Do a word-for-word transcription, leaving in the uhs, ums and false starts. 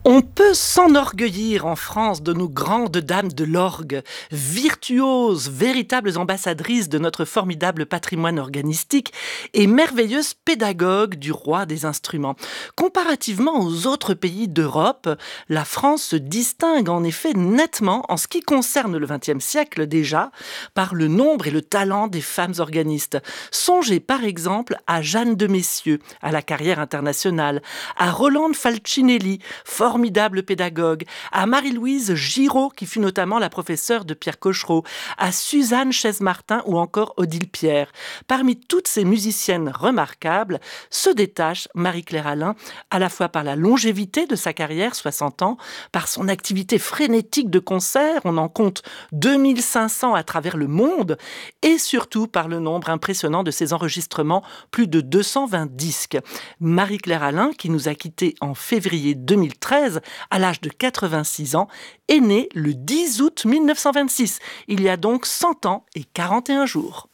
On peut s'enorgueillir en France de nos grandes dames de l'orgue, virtuoses, véritables ambassadrices de notre formidable patrimoine organistique et merveilleuses pédagogues du roi des instruments. Comparativement aux autres pays d'Europe, la France se distingue en effet nettement en ce qui concerne le vingtième siècle déjà, par le nombre et le talent des femmes organistes. Songez par exemple à Jeanne de Messieux, à la carrière internationale, à Rolande Falcinelli, formidable pédagogue, à Marie-Louise Giraud, qui fut notamment la professeure de Pierre Cochereau, à Suzanne Chaise-Martin ou encore Odile Pierre. Parmi toutes ces musiciennes remarquables, se détache Marie-Claire Alain, à la fois par la longévité de sa carrière, soixante ans, par son activité frénétique de concert, on en compte deux mille cinq cents à travers le monde, et surtout par le nombre impressionnant de ses enregistrements, plus de deux cent vingt disques. Marie-Claire Alain, qui nous a quittés en février deux mille treize, à l'âge de quatre-vingt-six ans, est née le dix août mille neuf cent vingt-six. Il y a donc cent ans et quarante et un jours.